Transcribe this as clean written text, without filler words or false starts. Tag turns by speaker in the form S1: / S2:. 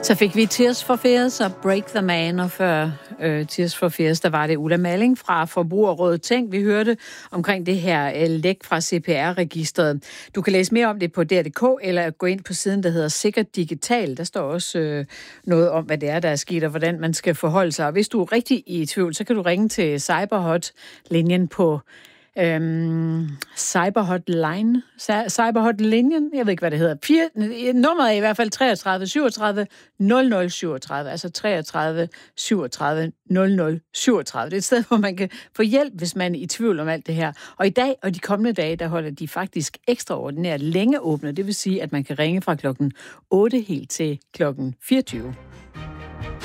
S1: Så fik vi Tears for Fears og Break the Man, og før Tears for Fears, der var det Ulla Malling fra Forbrugerrådet Tænk. Vi hørte omkring det her læk fra CPR-registret. Du kan læse mere om det på DR.dk, eller gå ind på siden, der hedder Sikkert Digital. Der står også noget om, hvad det er, der er sket, og hvordan man skal forholde sig. Og hvis du er rigtig i tvivl, så kan du ringe til Cyberhot-linjen på Cyberhotlinjen, jeg ved ikke, hvad det hedder. Nummeret er i hvert fald 33 37 00 37, altså 33 37 00 37. Det er et sted, hvor man kan få hjælp, hvis man er i tvivl om alt det her. Og i dag og de kommende dage, der holder de faktisk ekstraordinært længe åbne. Det vil sige, at man kan ringe fra klokken 8 helt til klokken 24.